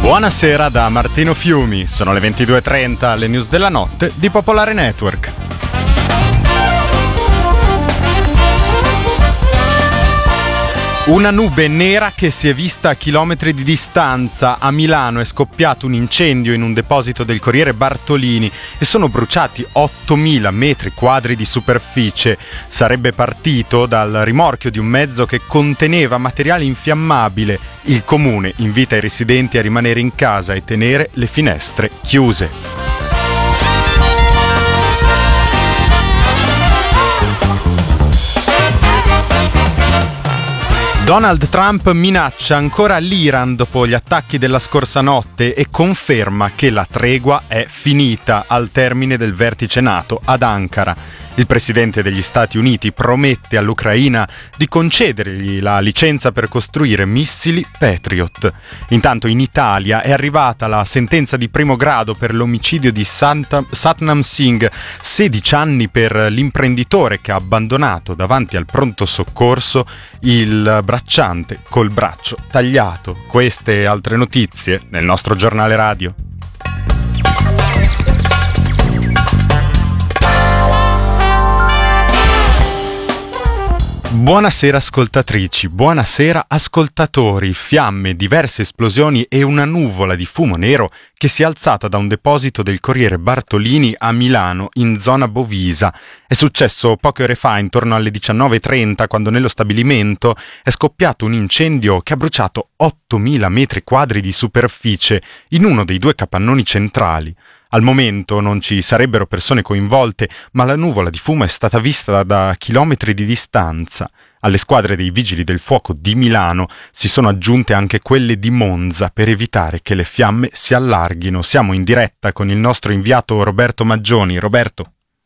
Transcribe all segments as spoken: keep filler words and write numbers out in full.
Buonasera da Martino Fiumi, sono le ventidue e trenta, le news della notte di Popolare Network. Una nube nera che si è vista a chilometri di distanza. A Milano è scoppiato un incendio in un deposito del Corriere Bartolini e sono bruciati ottomila metri quadri di superficie. Sarebbe partito dal rimorchio di un mezzo che conteneva materiale infiammabile. Il comune invita i residenti a rimanere in casa e tenere le finestre chiuse. Donald Trump minaccia ancora l'Iran dopo gli attacchi della scorsa notte e conferma che la tregua è finita al termine del vertice NATO ad Ankara. Il presidente degli Stati Uniti promette all'Ucraina di concedergli la licenza per costruire missili Patriot. Intanto in Italia è arrivata la sentenza di primo grado per l'omicidio di Santa- Satnam Singh, sedici anni per l'imprenditore che ha abbandonato davanti al pronto soccorso il bracciante col braccio tagliato. Queste e altre notizie nel nostro giornale radio. Buonasera ascoltatrici, buonasera ascoltatori. Fiamme, diverse esplosioni e una nuvola di fumo nero che si è alzata da un deposito del Corriere Bartolini a Milano, in zona Bovisa. È successo poche ore fa, intorno alle diciannove e trenta, quando nello stabilimento è scoppiato un incendio che ha bruciato ottomila metri quadri di superficie in uno dei due capannoni centrali. Al momento non ci sarebbero persone coinvolte, ma la nuvola di fumo è stata vista da chilometri di distanza. Alle squadre dei Vigili del Fuoco di Milano si sono aggiunte anche quelle di Monza per evitare che le fiamme si allarghino. Siamo in diretta con il nostro inviato Roberto Maggioni. Roberto.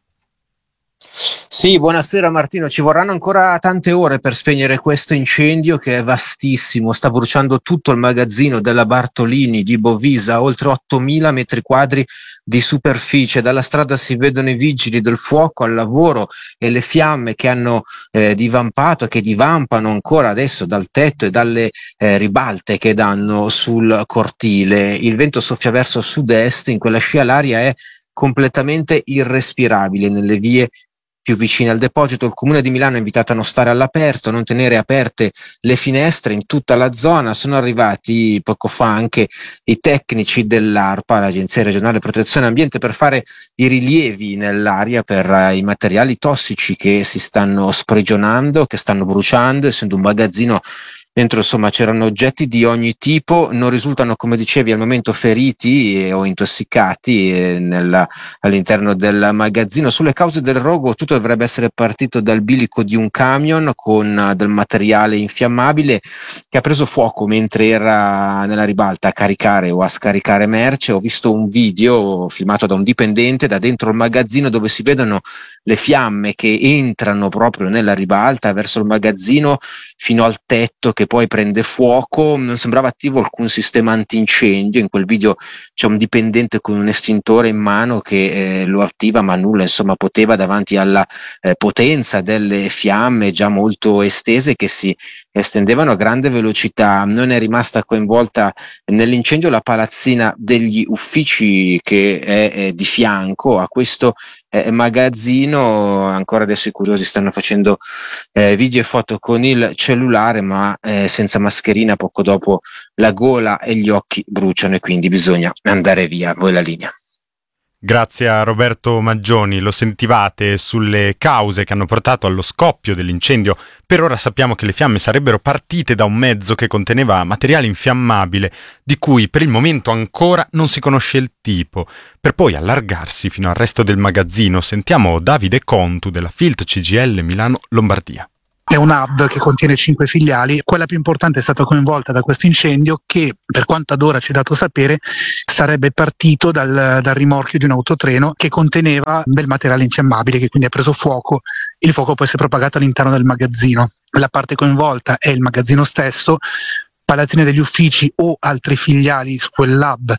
Sì, buonasera Martino, ci vorranno ancora tante ore per spegnere questo incendio che è vastissimo, sta bruciando tutto il magazzino della Bartolini di Bovisa, oltre ottomila metri quadri di superficie. Dalla strada si vedono i vigili del fuoco al lavoro e le fiamme che hanno eh, divampato, che divampano ancora adesso dal tetto e dalle eh, ribalte che danno sul cortile. Il vento soffia verso sud-est, in quella scia l'aria è completamente irrespirabile nelle vie più vicine al deposito. Il Comune di Milano è invitato a non stare all'aperto, a non tenere aperte le finestre in tutta la zona. Sono arrivati poco fa anche i tecnici dell'ARPA, l'Agenzia Regionale Protezione Ambiente, per fare i rilievi nell'aria per uh, i materiali tossici che si stanno sprigionando, che stanno bruciando, essendo un magazzino dentro, insomma, c'erano oggetti di ogni tipo. Non risultano, come dicevi, al momento feriti eh, o intossicati eh, nella, all'interno del magazzino. Sulle cause del rogo tutto dovrebbe essere partito dal bilico di un camion con uh, del materiale infiammabile che ha preso fuoco mentre era nella ribalta a caricare o a scaricare merce. Ho visto un video filmato da un dipendente da dentro il magazzino dove si vedono le fiamme che entrano proprio nella ribalta verso il magazzino fino al tetto, che poi prende fuoco. Non sembrava attivo alcun sistema antincendio. In quel video c'è un dipendente con un estintore in mano che eh, lo attiva, ma nulla insomma poteva davanti alla eh, potenza delle fiamme già molto estese che si estendevano a grande velocità. Non è rimasta coinvolta nell'incendio la palazzina degli uffici che è, è di fianco a questo eh, magazzino. Ancora adesso i curiosi stanno facendo eh, video e foto con il cellulare, ma eh, senza mascherina. Poco dopo la gola e gli occhi bruciano e quindi bisogna andare via. Voi la linea. Grazie a Roberto Maggioni. Lo sentivate sulle cause che hanno portato allo scoppio dell'incendio. Per ora sappiamo che le fiamme sarebbero partite da un mezzo che conteneva materiale infiammabile, di cui per il momento ancora non si conosce il tipo, per poi allargarsi fino al resto del magazzino. Sentiamo Davide Contu della Filt C G L Milano Lombardia. È un hub che contiene cinque filiali. Quella più importante è stata coinvolta da questo incendio che, per quanto ad ora ci è dato sapere, sarebbe partito dal, dal rimorchio di un autotreno che conteneva del materiale infiammabile, che quindi ha preso fuoco. Il fuoco poi si è propagato all'interno del magazzino. La parte coinvolta è il magazzino stesso. Palazzine degli uffici o altri filiali su quell'hub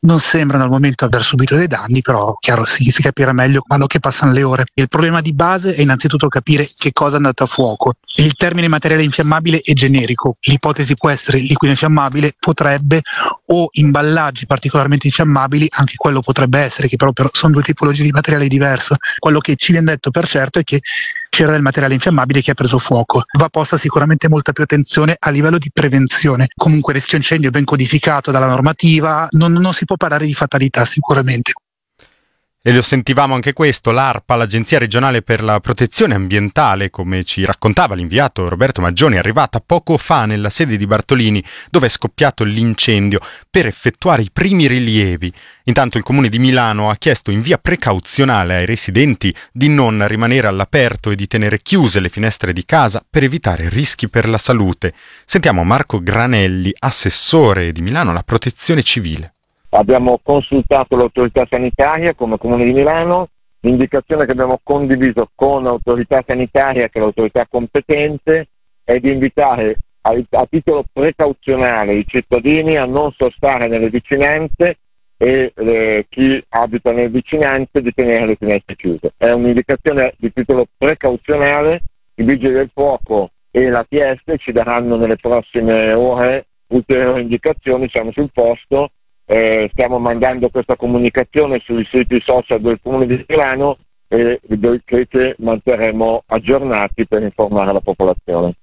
non sembrano al momento aver subito dei danni, però chiaro si, si capirà meglio quando che passano le ore. Il problema di base è innanzitutto capire che cosa è andato a fuoco. Il termine materiale infiammabile è generico, l'ipotesi può essere liquido infiammabile, potrebbe, o imballaggi particolarmente infiammabili, anche quello potrebbe essere, che però sono due tipologie di materiale diverso. Quello che ci viene detto per certo è che c'era del materiale infiammabile che ha preso fuoco. Va posta sicuramente molta più attenzione a livello di prevenzione. Comunque il rischio incendio è ben codificato dalla normativa, non, non si può parlare di fatalità sicuramente. E lo sentivamo anche questo, l'ARPA, l'Agenzia regionale per la protezione ambientale, come ci raccontava l'inviato Roberto Maggioni, è arrivata poco fa nella sede di Bartolini, dove è scoppiato l'incendio, per effettuare i primi rilievi. Intanto il Comune di Milano ha chiesto in via precauzionale ai residenti di non rimanere all'aperto e di tenere chiuse le finestre di casa per evitare rischi per la salute. Sentiamo Marco Granelli, assessore di Milano alla protezione civile. Abbiamo consultato l'autorità sanitaria come Comune di Milano, l'indicazione che abbiamo condiviso con l'autorità sanitaria, che è l'autorità competente, è di invitare a, a titolo precauzionale i cittadini a non sostare nelle vicinanze e eh, chi abita nelle vicinanze di tenere le finestre chiuse. È un'indicazione di titolo precauzionale, i vigili del fuoco e la T S ci daranno nelle prossime ore ulteriori indicazioni, siamo sul posto. Eh, stiamo mandando questa comunicazione sui siti social del Comune di Milano e che, che manterremo aggiornati per informare la popolazione.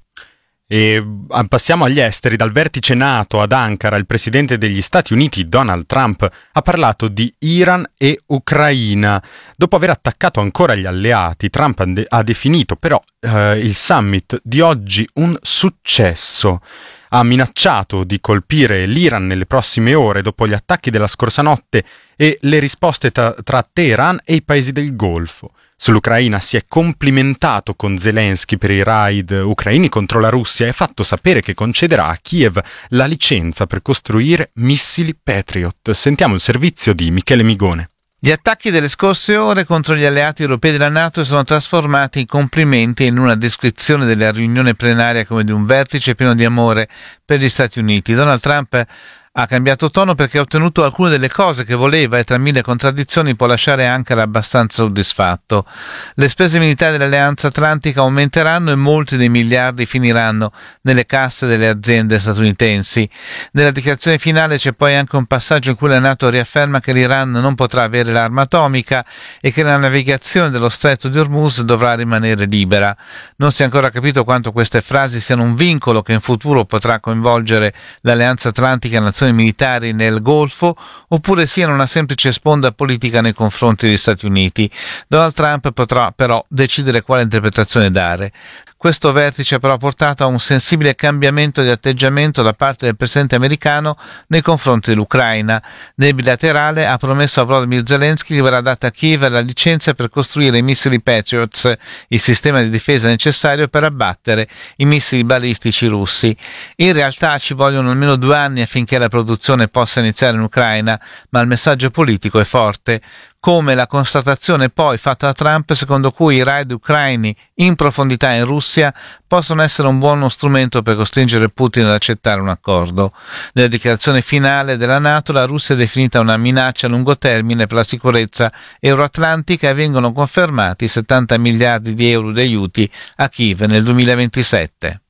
E passiamo agli esteri. Dal vertice NATO ad Ankara il presidente degli Stati Uniti Donald Trump ha parlato di Iran e Ucraina. Dopo aver attaccato ancora gli alleati, Trump ha definito però eh, il summit di oggi un successo. Ha minacciato di colpire l'Iran nelle prossime ore dopo gli attacchi della scorsa notte e le risposte tra, tra Teheran e i paesi del Golfo. Sull'Ucraina si è complimentato con Zelensky per i raid ucraini contro la Russia e ha fatto sapere che concederà a Kiev la licenza per costruire missili Patriot. Sentiamo il servizio di Michele Migone. Gli attacchi delle scorse ore contro gli alleati europei della NATO sono trasformati in complimenti e in una descrizione della riunione plenaria come di un vertice pieno di amore per gli Stati Uniti. Donald Trump ha cambiato tono perché ha ottenuto alcune delle cose che voleva e tra mille contraddizioni può lasciare Ankara abbastanza soddisfatto. Le spese militari dell'Alleanza Atlantica aumenteranno e molti dei miliardi finiranno nelle casse delle aziende statunitensi. Nella dichiarazione finale c'è poi anche un passaggio in cui la NATO riafferma che l'Iran non potrà avere l'arma atomica e che la navigazione dello stretto di Hormuz dovrà rimanere libera. Non si è ancora capito quanto queste frasi siano un vincolo che in futuro potrà coinvolgere l'Alleanza Atlantica e nazioni militari nel Golfo oppure siano una semplice sponda politica nei confronti degli Stati Uniti. Donald Trump potrà però decidere quale interpretazione dare. Questo vertice ha però portato a un sensibile cambiamento di atteggiamento da parte del presidente americano nei confronti dell'Ucraina. Nel bilaterale ha promesso a Volodymyr Zelensky che verrà data a Kiev la licenza per costruire i missili Patriot, il sistema di difesa necessario per abbattere i missili balistici russi. In realtà ci vogliono almeno due anni affinché la produzione possa iniziare in Ucraina, ma il messaggio politico è forte. Come la constatazione poi fatta da Trump secondo cui i raid ucraini in profondità in Russia possono essere un buono strumento per costringere Putin ad accettare un accordo. Nella dichiarazione finale della NATO la Russia è definita una minaccia a lungo termine per la sicurezza euroatlantica e vengono confermati settanta miliardi di euro di aiuti a Kiev nel duemilaventisette.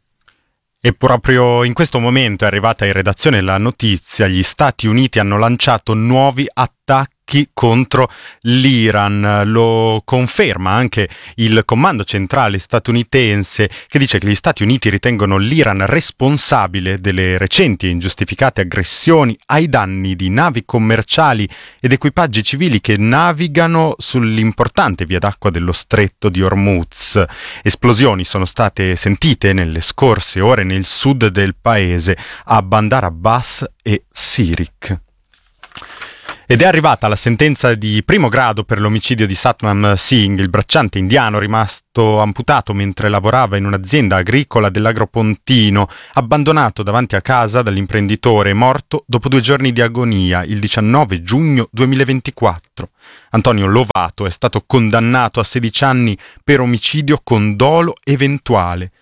E proprio in questo momento è arrivata in redazione la notizia: gli Stati Uniti hanno lanciato nuovi attacchi contro l'Iran. Lo conferma anche il comando centrale statunitense, che dice che gli Stati Uniti ritengono l'Iran responsabile delle recenti e ingiustificate aggressioni ai danni di navi commerciali ed equipaggi civili che navigano sull'importante via d'acqua dello stretto di Hormuz. Esplosioni sono state sentite nelle scorse ore nel sud del paese, a Bandar Abbas e Sirik. Ed è arrivata la sentenza di primo grado per l'omicidio di Satnam Singh, il bracciante indiano rimasto amputato mentre lavorava in un'azienda agricola dell'Agropontino, abbandonato davanti a casa dall'imprenditore, morto dopo due giorni di agonia il diciannove giugno duemilaventiquattro. Antonio Lovato è stato condannato a sedici anni per omicidio con dolo eventuale.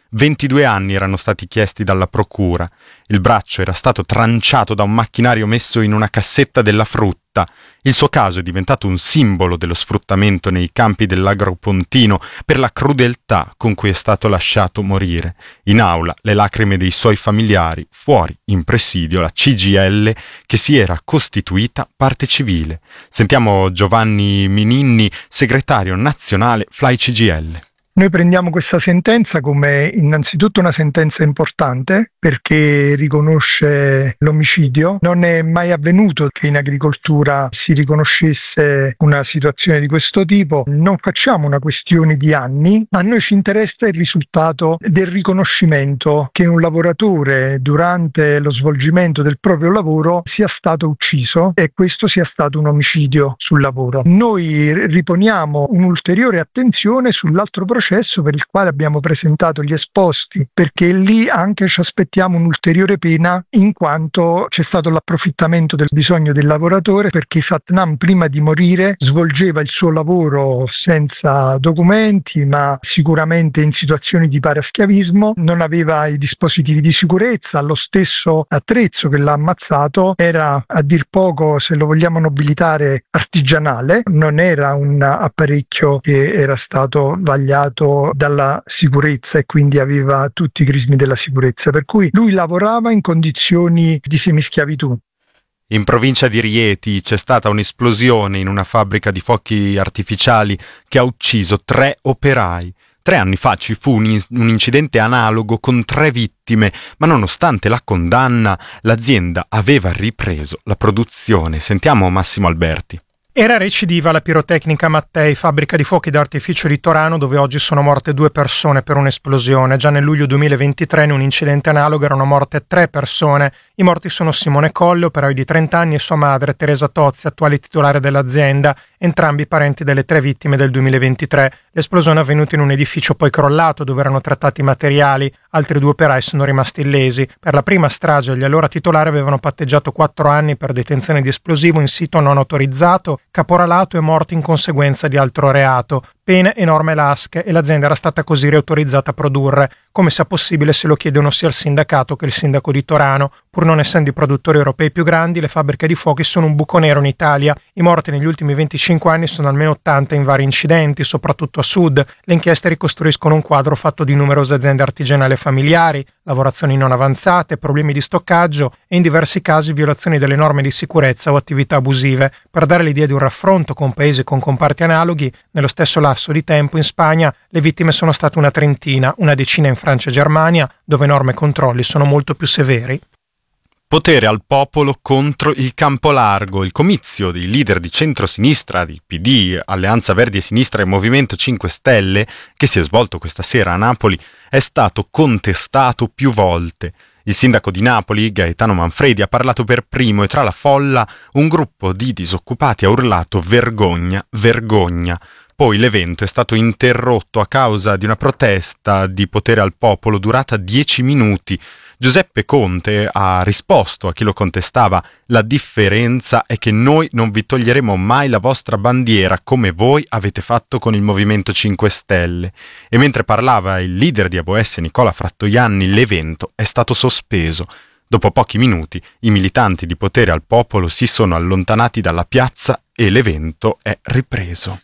ventidue anni erano stati chiesti dalla procura. Il braccio era stato tranciato da un macchinario messo in una cassetta della frutta. Il suo caso è diventato un simbolo dello sfruttamento nei campi dell'Agropontino per la crudeltà con cui è stato lasciato morire. In aula le lacrime dei suoi familiari, fuori in presidio la C G I L che si era costituita parte civile. Sentiamo Giovanni Mininni, segretario nazionale Fly C G I L. Noi prendiamo questa sentenza come innanzitutto una sentenza importante perché riconosce l'omicidio. Non è mai avvenuto che in agricoltura si riconoscesse una situazione di questo tipo. Non facciamo una questione di anni, a noi ci interessa il risultato del riconoscimento che un lavoratore durante lo svolgimento del proprio lavoro sia stato ucciso e questo sia stato un omicidio sul lavoro. Noi riponiamo un'ulteriore attenzione sull'altro processo per il quale abbiamo presentato gli esposti, perché lì anche ci aspettiamo un'ulteriore pena in quanto c'è stato l'approfittamento del bisogno del lavoratore, perché Satnam prima di morire svolgeva il suo lavoro senza documenti ma sicuramente in situazioni di paraschiavismo, non aveva i dispositivi di sicurezza, lo stesso attrezzo che l'ha ammazzato era a dir poco, se lo vogliamo nobilitare, artigianale, non era un apparecchio che era stato vagliato dalla sicurezza e quindi aveva tutti i crismi della sicurezza, per cui lui lavorava in condizioni di semischiavitù. In provincia di Rieti c'è stata un'esplosione in una fabbrica di fuochi artificiali che ha ucciso tre operai. Tre anni fa ci fu un, in- un incidente analogo con tre vittime, ma nonostante la condanna l'azienda aveva ripreso la produzione. Sentiamo Massimo Alberti. Era recidiva la pirotecnica Mattei, fabbrica di fuochi d'artificio di Torano, dove oggi sono morte due persone per un'esplosione. Già nel luglio duemilaventitré in un incidente analogo erano morte tre persone. I morti sono Simone Colle, operaio di trenta anni, e sua madre Teresa Tozzi, attuale titolare dell'azienda, entrambi parenti delle tre vittime del duemilaventitré. L'esplosione è avvenuta in un edificio poi crollato dove erano trattati materiali. Altri due operai sono rimasti illesi. Per la prima strage gli allora titolari avevano patteggiato quattro anni per detenzione di esplosivo in sito non autorizzato, caporalato e morti in conseguenza di altro reato. Pene e norme lasche, e l'azienda era stata così riautorizzata a produrre. Come sia possibile se lo chiedono sia il sindacato che il sindaco di Torano. Pur non essendo i produttori europei più grandi, le fabbriche di fuochi sono un buco nero in Italia. I morti negli ultimi venticinque anni sono almeno ottanta in vari incidenti, soprattutto a sud. Le inchieste ricostruiscono un quadro fatto di numerose aziende artigianali e familiari, lavorazioni non avanzate, problemi di stoccaggio e in diversi casi violazioni delle norme di sicurezza o attività abusive. Per dare l'idea di un raffronto con paesi con comparti analoghi, nello stesso lasso di tempo in Spagna le vittime sono state una trentina, una decina in Francia e Germania, dove norme e controlli sono molto più severi. Potere al popolo contro il campo largo. Il comizio dei leader di centrosinistra, di P D, Alleanza Verdi e Sinistra e Movimento cinque Stelle, che si è svolto questa sera a Napoli, è stato contestato più volte. Il sindaco di Napoli, Gaetano Manfredi, ha parlato per primo e tra la folla un gruppo di disoccupati ha urlato «Vergogna, vergogna». Poi l'evento è stato interrotto a causa di una protesta di Potere al popolo durata dieci minuti. Giuseppe Conte ha risposto a chi lo contestava: la differenza è che noi non vi toglieremo mai la vostra bandiera come voi avete fatto con il Movimento cinque Stelle. E mentre parlava il leader di A B O S Nicola Frattoianni, l'evento è stato sospeso. Dopo pochi minuti i militanti di Potere al popolo si sono allontanati dalla piazza e l'evento è ripreso.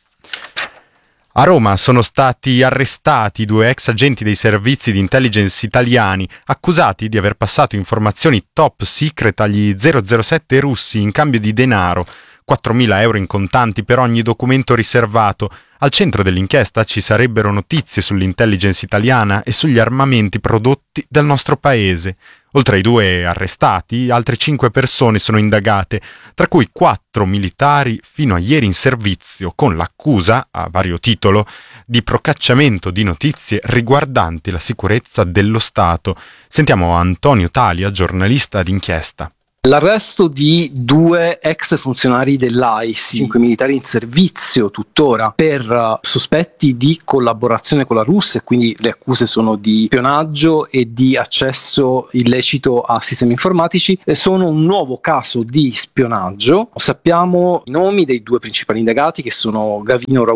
A Roma sono stati arrestati due ex agenti dei servizi di intelligence italiani accusati di aver passato informazioni top secret agli zero zero sette russi in cambio di denaro, quattromila euro in contanti per ogni documento riservato. Al centro dell'inchiesta ci sarebbero notizie sull'intelligence italiana e sugli armamenti prodotti dal nostro paese. Oltre ai due arrestati, altre cinque persone sono indagate, tra cui quattro militari fino a ieri in servizio, con l'accusa, a vario titolo, di procacciamento di notizie riguardanti la sicurezza dello Stato. Sentiamo Antonio Talia, giornalista d'inchiesta. L'arresto di due ex funzionari dell'A I S I, cinque militari in servizio tuttora, per uh, sospetti di collaborazione con la Russia, e quindi le accuse sono di spionaggio e di accesso illecito a sistemi informatici, e sono un nuovo caso di spionaggio. Sappiamo i nomi dei due principali indagati, che sono Gavino Raul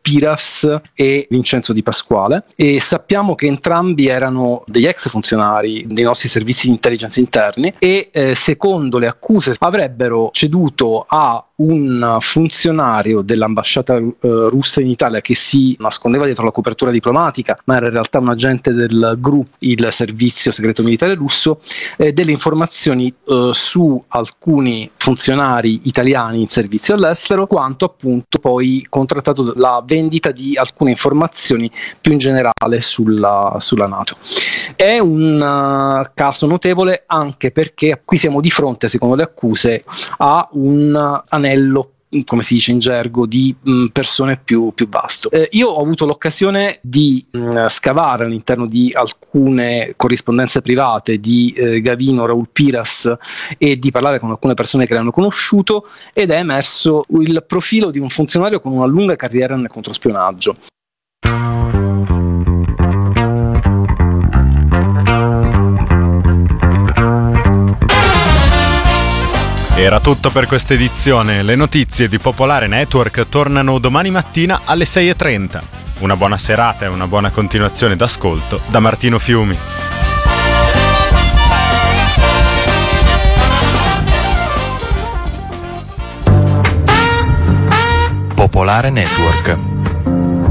Piras e Vincenzo Di Pasquale, e sappiamo che entrambi erano degli ex funzionari dei nostri servizi di intelligence interni e eh, secondo le accuse avrebbero ceduto a un funzionario dell'ambasciata eh, russa in Italia che si nascondeva dietro la copertura diplomatica, ma era in realtà un agente del G R U, il servizio segreto militare russo, eh, delle informazioni eh, su alcuni funzionari italiani in servizio all'estero, quanto appunto poi contrattato la vendita di alcune informazioni più in generale sulla, sulla NATO. È un uh, caso notevole anche perché qui siamo di fronte, secondo le accuse, a un uh, anello, come si dice in gergo, di mh, persone più, più vasto. Eh, io ho avuto l'occasione di mh, scavare all'interno di alcune corrispondenze private di eh, Gavino, Raul Piras, e di parlare con alcune persone che l'hanno conosciuto, ed è emerso il profilo di un funzionario con una lunga carriera nel controspionaggio. Era tutto per questa edizione. Le notizie di Popolare Network tornano domani mattina alle sei e trenta. Una buona serata e una buona continuazione d'ascolto da Martino Fiumi. Popolare Network.